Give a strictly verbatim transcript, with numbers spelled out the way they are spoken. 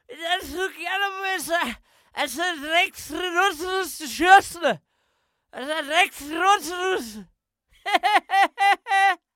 Das ist so gerne besser, als ein Rex Rhinoceros zu schürzen. Als ein Rex Rhinoceros.